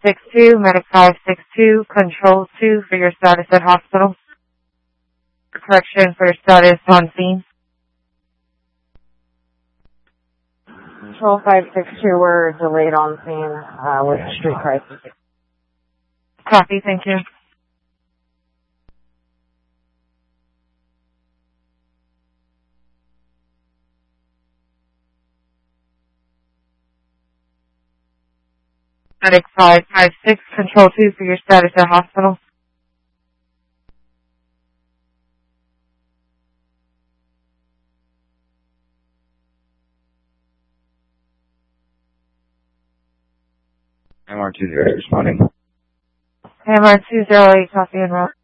562, Medic 562, Control 2 for your status at hospital. Correction for your status on scene. Control 562, we're delayed on scene with street crisis. Copy, thank you. Medic 556, Control 2 for your status at hospital. MR20 responding. MR208, copy and route.